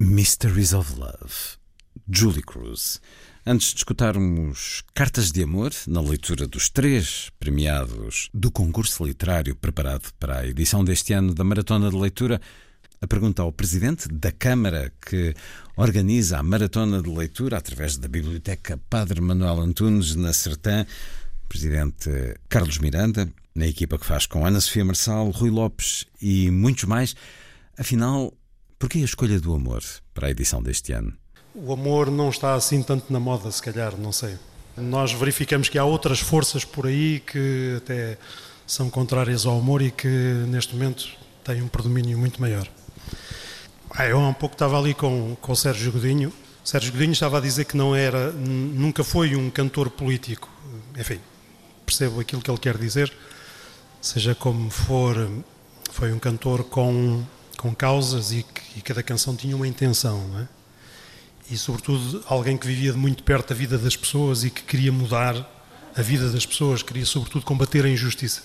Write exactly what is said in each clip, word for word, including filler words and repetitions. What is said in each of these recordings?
Mysteries of Love, Julie Cruz. Antes de escutarmos Cartas de Amor, na leitura dos três premiados do concurso literário preparado para a edição deste ano da Maratona de Leitura, a pergunta ao Presidente da Câmara que organiza a Maratona de Leitura através da Biblioteca Padre Manuel Antunes, na Sertã, Presidente Carlos Miranda, na equipa que faz com Ana Sofia Marçal, Rui Lopes e muitos mais. Afinal, porquê a escolha do amor para a edição deste ano? O amor não está assim tanto na moda, se calhar, não sei. Nós verificamos que há outras forças por aí que até são contrárias ao amor e que neste momento têm um predomínio muito maior. Eu há um pouco estava ali com, com o Sérgio Godinho. O Sérgio Godinho estava a dizer que não era, nunca foi um cantor político. Enfim, percebo aquilo que ele quer dizer. Seja como for, foi um cantor com, com causas e, e cada canção tinha uma intenção, não é? E, sobretudo, alguém que vivia de muito perto da vida das pessoas e que queria mudar a vida das pessoas, queria, sobretudo, combater a injustiça.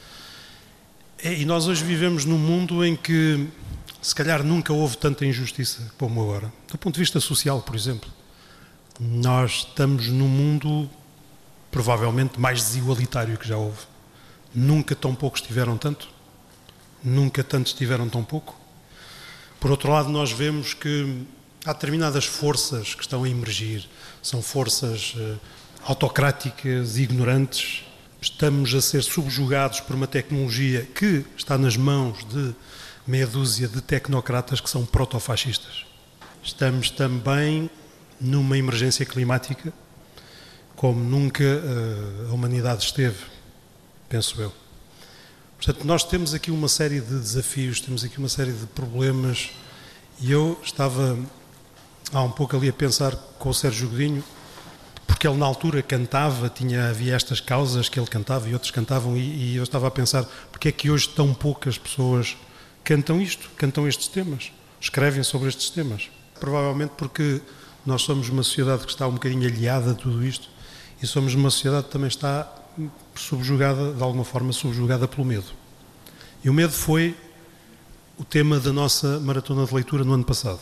E nós hoje vivemos num mundo em que, se calhar, nunca houve tanta injustiça como agora. Do ponto de vista social, por exemplo. Nós estamos num mundo, provavelmente, mais desigualitário que já houve. Nunca tão poucos tiveram tanto. Nunca tantos tiveram tão pouco. Por outro lado, nós vemos que há determinadas forças que estão a emergir, são forças uh, autocráticas e ignorantes. Estamos a ser subjugados por uma tecnologia que está nas mãos de meia dúzia de tecnocratas que são protofascistas. Estamos também numa emergência climática como nunca uh, a humanidade esteve, penso eu. Portanto, nós temos aqui uma série de desafios, temos aqui uma série de problemas e eu estava há um pouco ali a pensar com o Sérgio Godinho, porque ele na altura cantava, tinha, havia estas causas que ele cantava e outros cantavam, e, e eu estava a pensar, porque é que hoje tão poucas pessoas cantam isto, cantam estes temas, escrevem sobre estes temas? Provavelmente porque nós somos uma sociedade que está um bocadinho aliada a tudo isto e somos uma sociedade que também está subjugada, de alguma forma subjugada pelo medo. E o medo foi o tema da nossa maratona de leitura no ano passado.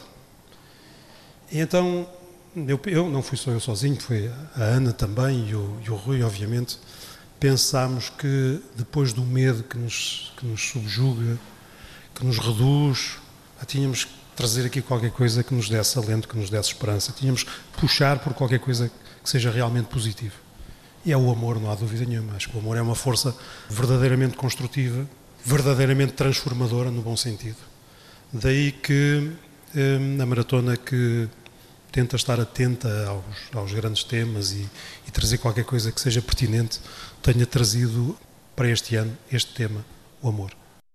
E então, eu, eu não fui só eu sozinho, foi a Ana também e o, e o Rui, obviamente, pensámos que depois do medo que nos, que nos subjuga, que nos reduz, tínhamos que trazer aqui qualquer coisa que nos desse alento, que nos desse esperança, tínhamos que puxar por qualquer coisa que seja realmente positivo. E é o amor, não há dúvida nenhuma. Acho que o amor é uma força verdadeiramente construtiva, verdadeiramente transformadora, no bom sentido. Daí que hum, a maratona que tenta estar atenta aos, aos grandes temas e, e trazer qualquer coisa que seja pertinente, tenha trazido para este ano este tema, o amor.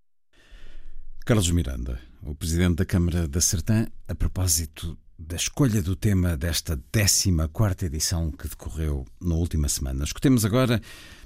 Carlos Miranda, o Presidente da Câmara da Sertã, a propósito da escolha do tema desta décima quarta edição que decorreu na última semana. Escutemos agora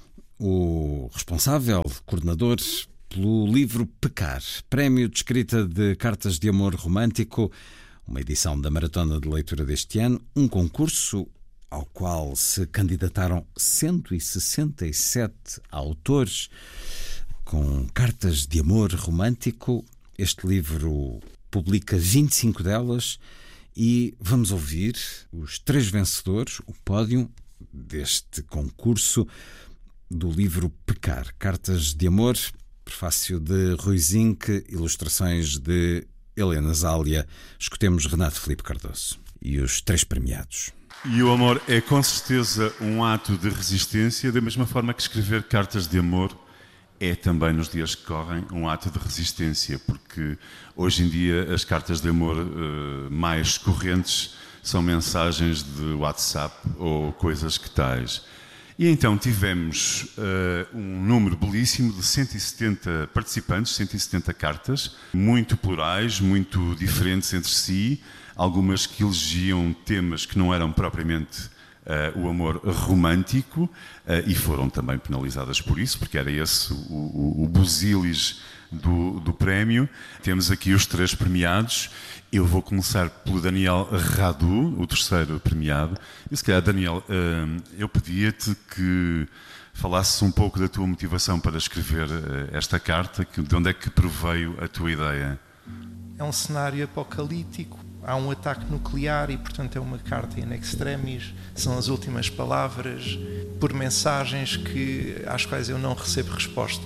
o responsável, coordenador, pelo livro Pecar, prémio de escrita de cartas de amor romântico, uma edição da Maratona de Leitura deste ano, um concurso ao qual se candidataram cento e sessenta e sete autores com cartas de amor romântico. Este livro publica vinte e cinco delas e vamos ouvir os três vencedores, o pódio deste concurso do livro Pecar, cartas de amor, prefácio de Rui Zinck, ilustrações de Helena Zália. Escutemos Renato Filipe Cardoso e os três premiados. E o amor é com certeza um ato de resistência, da mesma forma que escrever cartas de amor é também, nos dias que correm, um ato de resistência, porque hoje em dia as cartas de amor uh, mais correntes são mensagens de WhatsApp ou coisas que tais. E então tivemos uh, um número belíssimo de cento e setenta participantes, cento e setenta cartas, muito plurais, muito diferentes entre si, algumas que elegiam temas que não eram propriamente uh, o amor romântico, uh, e foram também penalizadas por isso, porque era esse o, o, o busilis do, do prémio. Temos aqui os três premiados. Eu vou começar pelo Daniel Radu, o terceiro premiado. E se calhar, Daniel, eu pedia-te que falasses um pouco da tua motivação para escrever esta carta, de onde é que proveio a tua ideia? É um cenário apocalíptico, há um ataque nuclear e, portanto, é uma carta in extremis, são as últimas palavras por mensagens que, às quais eu não recebo resposta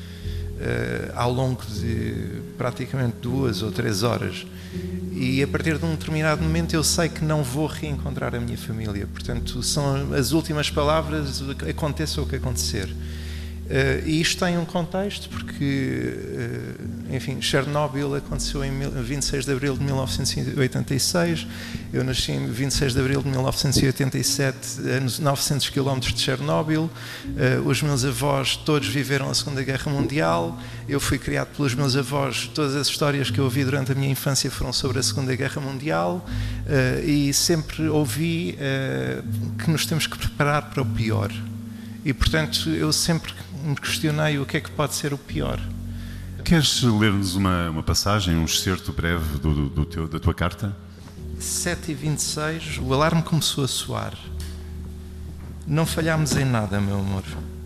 uh, ao longo de praticamente duas ou três horas. E a partir de um determinado momento eu sei que não vou reencontrar a minha família. Portanto, são as últimas palavras, aconteça o que acontecer. Uh, e isto tem um contexto porque, uh, enfim, Chernobyl aconteceu em vinte e seis de abril de mil novecentos e oitenta e seis, eu nasci em vinte e seis de abril de mil novecentos e oitenta e sete, a novecentos quilómetros de Chernobyl, uh, os meus avós todos viveram a Segunda Guerra Mundial, eu fui criado pelos meus avós, todas as histórias que eu ouvi durante a minha infância foram sobre a Segunda Guerra Mundial, uh, e sempre ouvi uh, que nos temos que preparar para o pior. E, portanto, eu sempre me questionei o que é que pode ser o pior. Queres ler-nos uma, uma passagem, um excerto breve do, do, do teu, da tua carta? sete e vinte e seis, o alarme começou a soar. Não falhámos em nada, meu amor.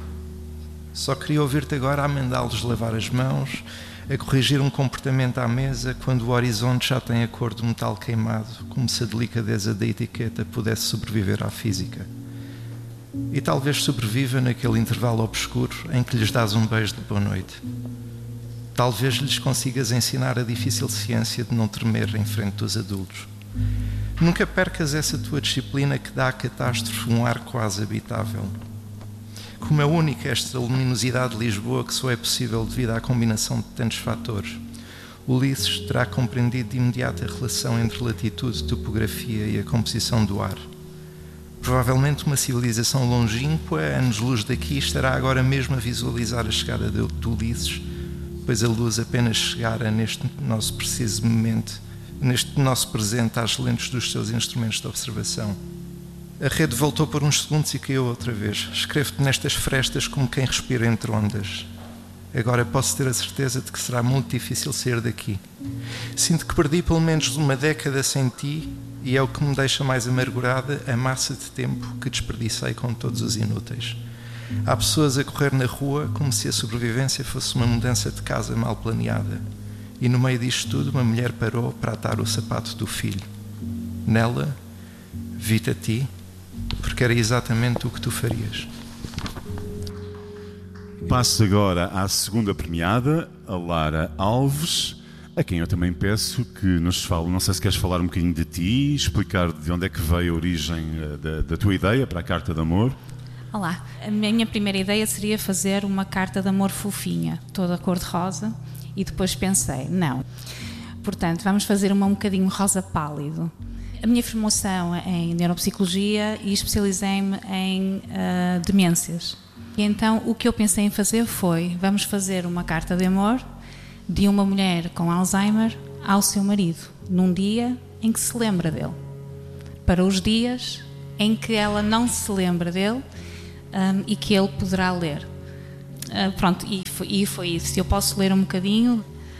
Só queria ouvir-te agora a mandá-los lavar as mãos, a corrigir um comportamento à mesa quando o horizonte já tem a cor do metal queimado, como se a delicadeza da etiqueta pudesse sobreviver à física. E talvez sobreviva naquele intervalo obscuro em que lhes dás um beijo de boa noite. Talvez lhes consigas ensinar a difícil ciência de não tremer em frente dos adultos. Nunca percas essa tua disciplina que dá à catástrofe um ar quase habitável. Como é única esta luminosidade de Lisboa que só é possível devido à combinação de tantos fatores, Ulisses terá compreendido de imediato a relação entre latitude, topografia e a composição do ar. Provavelmente uma civilização longínqua, anos-luz daqui, estará agora mesmo a visualizar a chegada de, de Ulisses, pois a luz apenas chegara neste nosso preciso momento, neste nosso presente, às lentes dos seus instrumentos de observação. A rede voltou por uns segundos e caiu outra vez. Escrevo-te nestas frestas como quem respira entre ondas. Agora posso ter a certeza de que será muito difícil sair daqui. Sinto que perdi pelo menos uma década sem ti, e é o que me deixa mais amargurada a massa de tempo que desperdicei com todos os inúteis. Há pessoas a correr na rua como se a sobrevivência fosse uma mudança de casa mal planeada. E no meio disto tudo uma mulher parou para atar o sapato do filho. Nela, vi-te a ti, porque era exatamente o que tu farias. Passo agora à segunda premiada, a Lara Alves, a quem eu também peço que nos fale, não sei se queres falar um bocadinho de ti, explicar de onde é que veio a origem da, da tua ideia para a Carta de Amor. Olá, a minha primeira ideia seria fazer uma carta de amor fofinha, toda cor-de-rosa, e depois pensei, não. Portanto, vamos fazer uma um bocadinho rosa pálido. A minha formação é em neuropsicologia e especializei-me em uh, demências. E então o que eu pensei em fazer foi, vamos fazer uma carta de amor de uma mulher com Alzheimer ao seu marido, num dia em que se lembra dele, para os dias em que ela não se lembra dele um, e que ele poderá ler. Uh, pronto, e foi, e foi isso. Eu posso ler um bocadinho.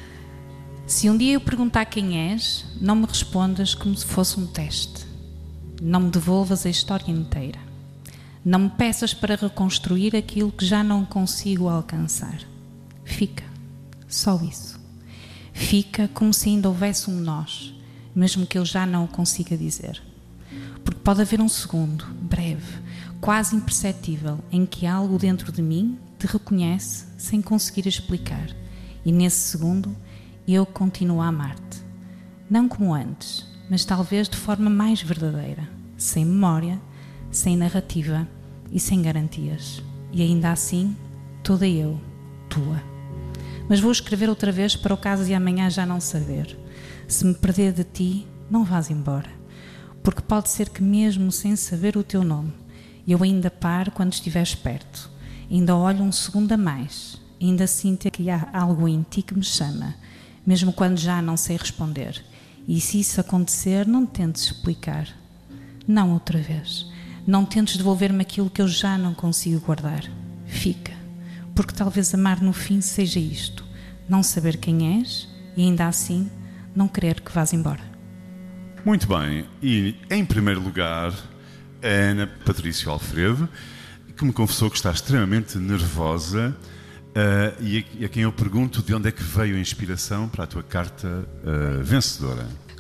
Se um dia eu perguntar quem és, não me respondas como se fosse um teste. Não me devolvas a história inteira. Não me peças para reconstruir aquilo que já não consigo alcançar. Fica. Só isso. Fica como se ainda houvesse um nós, mesmo que eu já não o consiga dizer. Porque pode haver um segundo, breve, quase imperceptível, em que algo dentro de mim te reconhece sem conseguir explicar. E nesse segundo, eu continuo a amar-te. Não como antes, mas talvez de forma mais verdadeira, sem memória, sem narrativa e sem garantias. E ainda assim, toda eu, tua. Mas vou escrever outra vez para o caso de amanhã já não saber. Se me perder de ti, não vás embora. Porque pode ser que mesmo sem saber o teu nome, eu ainda pare quando estiveres perto. Ainda olho um segundo a mais. Ainda sinto que há algo em ti que me chama, mesmo quando já não sei responder. E se isso acontecer, não tentes explicar. Não outra vez. Não tentes devolver-me aquilo que eu já não consigo guardar. Fica. Porque talvez amar no fim seja isto, não saber quem és e ainda assim não querer que vás embora. Muito bem, e em primeiro lugar a Ana Patrício Alfredo, que me confessou que está extremamente nervosa uh, e, a, e a quem eu pergunto de onde é que veio a inspiração para a tua carta uh, vencedora.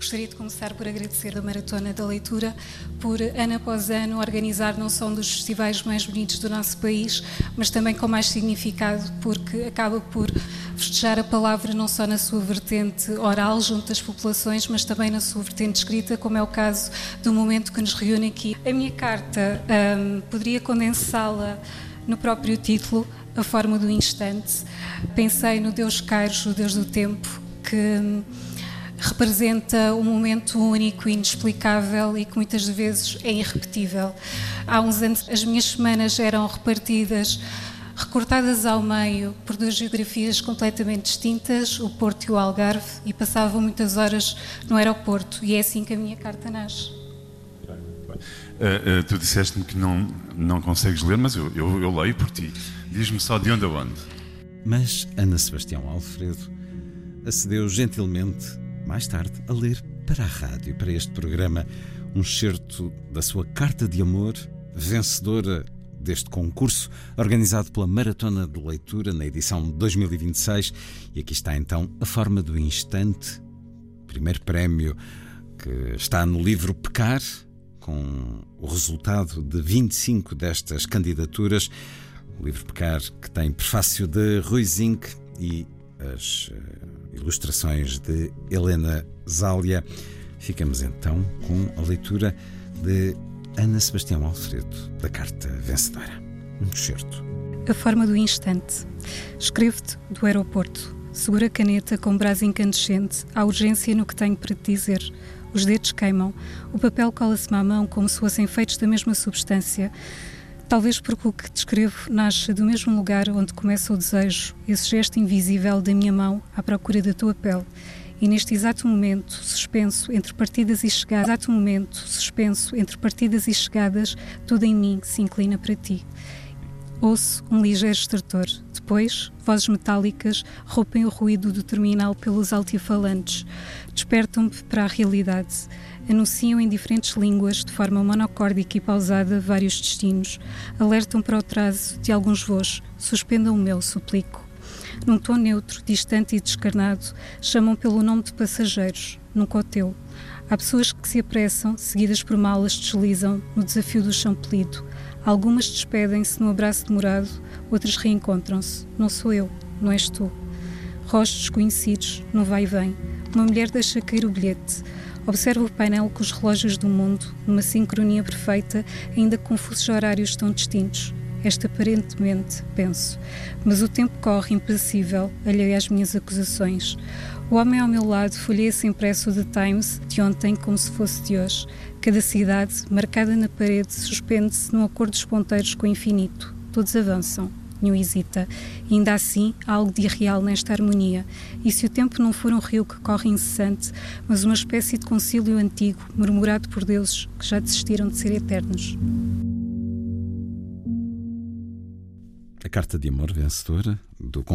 Gostaria de começar por agradecer a Maratona da Leitura por, ano após ano, organizar não só um dos festivais mais bonitos do nosso país, mas também com mais significado, porque acaba por festejar a palavra não só na sua vertente oral, junto das populações, mas também na sua vertente escrita, como é o caso do momento que nos reúne aqui. A minha carta um, poderia condensá-la no próprio título, A Forma do Instante. Pensei no Deus Kairos, o Deus do Tempo, que um, representa um momento único e inexplicável e que muitas vezes é irrepetível. Há uns anos as minhas semanas eram repartidas, recortadas ao meio por duas geografias completamente distintas, o Porto e o Algarve, e passavam muitas horas no aeroporto, e é assim que a minha carta nasce. Uh, uh, tu disseste-me que não, não consegues ler, mas eu, eu, eu leio por ti. Diz-me só de onde a onde. Mas Ana Sebastião Alfredo acedeu gentilmente, mais tarde, a ler para a rádio, para este programa, um excerto da sua carta de amor, vencedora deste concurso, organizado pela Maratona de Leitura na edição de dois mil e vinte e seis. E aqui está então A Forma do Instante, primeiro prémio que está no livro Pecar, com o resultado de vinte e cinco destas candidaturas. O livro Pecar, que tem prefácio de Rui Zinck e as uh, ilustrações de Helena Zália. Ficamos então com a leitura de Ana Sebastião Alfredo, da carta vencedora. Um excerto. A Forma do Instante. Escrevo-te do aeroporto. Segura a caneta com brasa incandescente. Há urgência no que tenho para te dizer. Os dedos queimam. O papel cola-se-me à mão como se fossem feitos da mesma substância. Talvez porque o que te escrevo nasce do mesmo lugar onde começa o desejo, esse gesto invisível da minha mão à procura da tua pele. E neste exato momento, suspenso entre partidas e chegadas, exato momento, suspenso entre partidas e chegadas, tudo em mim se inclina para ti. Ouço um ligeiro estertor. Depois, vozes metálicas rompem o ruído do terminal pelos altifalantes. Despertam-me para a realidade. Anunciam em diferentes línguas, de forma monocórdica e pausada, vários destinos. Alertam para o atraso de alguns voos. Suspendam o meu, suplico. Num tom neutro, distante e descarnado, chamam pelo nome de passageiros, nunca o teu. Há pessoas que se apressam, seguidas por malas deslizam no desafio do chão pelido. Algumas despedem-se num abraço demorado, outras reencontram-se. Não sou eu, não és tu. Rostos conhecidos, no vai e vem. Uma mulher deixa cair o bilhete. Observa o painel com os relógios do mundo, numa sincronia perfeita, ainda que confusos horários tão distintos. Esta aparentemente, penso. Mas o tempo corre impassível, alheio às minhas acusações. O homem ao meu lado folheia-se impresso o The Times de ontem como se fosse de hoje. Cada cidade, marcada na parede, suspende-se num acordo dos ponteiros com o infinito. Todos avançam. Nenhum hesita. E ainda assim, há algo de irreal nesta harmonia. E se o tempo não for um rio que corre incessante, mas uma espécie de concílio antigo, murmurado por deuses que já desistiram de ser eternos. A carta de amor vencedora do